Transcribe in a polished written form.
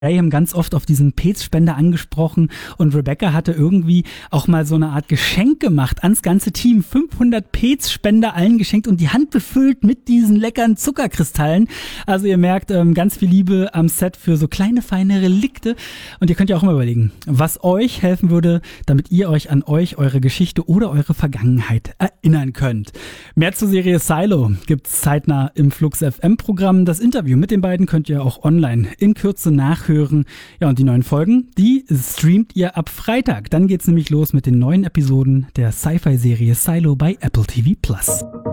Graham ganz oft auf diesen Pez-Spender angesprochen und Rebecca hatte irgendwie auch mal so eine Art Geschenk gemacht ans ganze Team. 500 Pez-Spender allen geschenkt und die Hand befüllt mit diesen leckeren Zuckerkristallen. Also ihr merkt, ganz viel Liebe am Set für so kleine, feine Relikte. Und ihr könnt ja auch immer überlegen, was euch helfen würde, damit ihr euch an eure Geschichte oder eure Vergangenheit erinnern könnt. Mehr zur Serie Silo gibt's zeitnah im Flux FM Programm. Das Interview mit den beiden könnt ihr auch online in Kürze nachhören. Ja, und die neuen Folgen, die streamt ihr ab Freitag. Dann geht's nämlich los mit den neuen Episoden der Sci-Fi-Serie Silo bei Apple TV+.